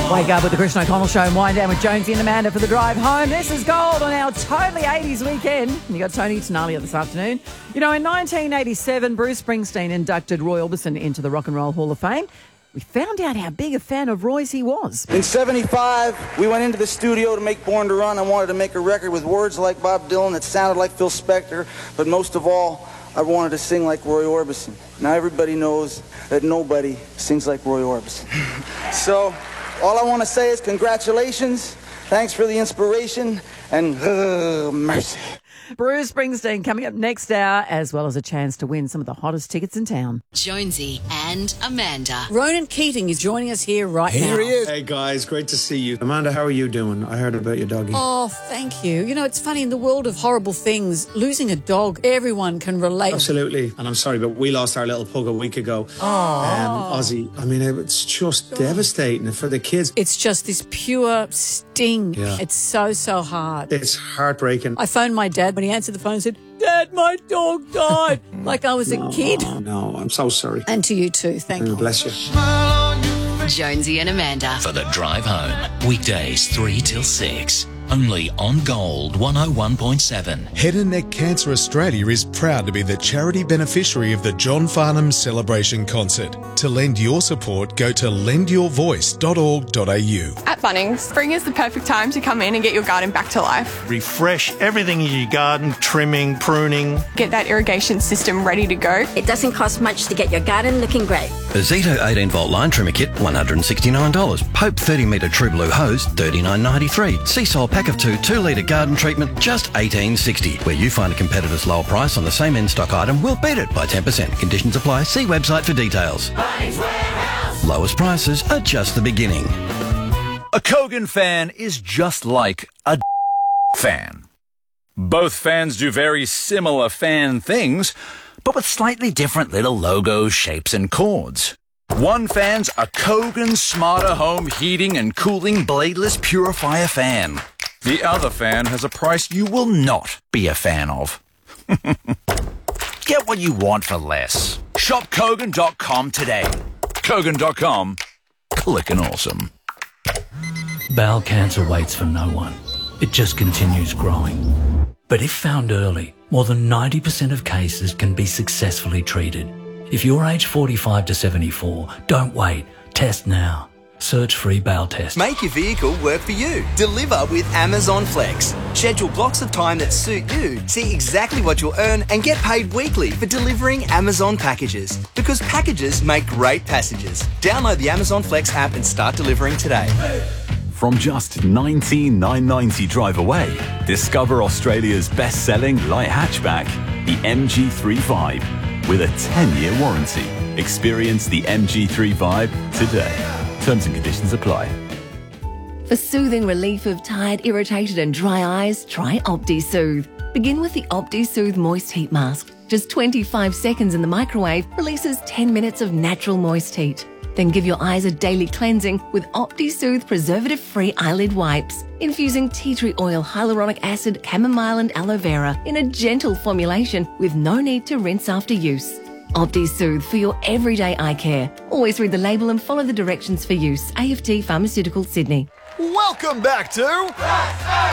Wake up with the Christian O'Connell Show and wind down with Jonesy and Amanda for the drive home. This is Gold on our totally 80s weekend. You got Tony Tenalia this afternoon. You know, in 1987, Bruce Springsteen inducted Roy Orbison into the Rock and Roll Hall of Fame. We found out how big a fan of Roy's he was. In 75, we went into the studio to make Born to Run. I wanted to make a record with words like Bob Dylan that sounded like Phil Spector, but most of all, I wanted to sing like Roy Orbison. Now everybody knows that nobody sings like Roy Orbison. So all I want to say is congratulations, thanks for the inspiration, and mercy. Bruce Springsteen coming up next hour, as well as a chance to win some of the hottest tickets in town. Jonesy and Amanda. Ronan Keating is joining us here now. Here he is. Hey guys, great to see you. Amanda, how are you doing? I heard about your doggy. Oh, thank you. You know, it's funny, in the world of horrible things, losing a dog, everyone can relate. Absolutely. And I'm sorry, but we lost our little pug a week ago. Ozzy. I mean, it's just devastating for the kids. It's just this pure sting. Yeah. It's so hard. It's heartbreaking. I phoned my dad when he answered the phone and said, "Dad, my dog died." Like I was a kid. No, I'm so sorry. And to you too, thank you. Bless you. Jonesy and Amanda. For the drive home. Weekdays 3 till 6. Only on Gold 101.7. Head and Neck Cancer Australia is proud to be the charity beneficiary of the John Farnham Celebration Concert. To lend your support, go to lendyourvoice.org.au. At Bunnings, spring is the perfect time to come in and get your garden back to life. Refresh everything in your garden, trimming, pruning. Get that irrigation system ready to go. It doesn't cost much to get your garden looking great. A Zito 18-volt line trimmer kit, $169. Pope 30-metre True Blue hose, $39.93. Seasol pack of 2 litre garden treatment, just $18.60. Where you find a competitor's lower price on the same in-stock item, we'll beat it by 10%. Conditions apply. See website for details. Lowest prices are just the beginning. A Kogan fan is just like a fan. Both fans do very similar fan things, but with slightly different little logos, shapes, and chords. One fan's a Kogan Smarter Home Heating and Cooling Bladeless Purifier fan. The other fan has a price you will not be a fan of. Get what you want for less. Shop Kogan.com today. Kogan.com. Clickin' awesome. Bowel cancer waits for no one. It just continues growing. But if found early, more than 90% of cases can be successfully treated. If you're age 45 to 74, don't wait. Test now. Search free bowel test. Make your vehicle work for you. Deliver with Amazon Flex. Schedule blocks of time that suit you. See exactly what you'll earn and get paid weekly for delivering Amazon packages. Because packages make great passages. Download the Amazon Flex app and start delivering today. From just $19,990 drive away, discover Australia's best-selling light hatchback, the MG3 Vibe, with a 10-year warranty. Experience the MG3 Vibe today. Terms and conditions apply. For soothing relief of tired, irritated and dry eyes, try OptiSoothe. Begin with the OptiSoothe Moist Heat Mask. Just 25 seconds in the microwave releases 10 minutes of natural moist heat. Then give your eyes a daily cleansing with OptiSoothe preservative-free eyelid wipes, infusing tea tree oil, hyaluronic acid, chamomile and aloe vera in a gentle formulation with no need to rinse after use. OptiSoothe for your everyday eye care. Always read the label and follow the directions for use. AFT Pharmaceutical, Sydney. Welcome back to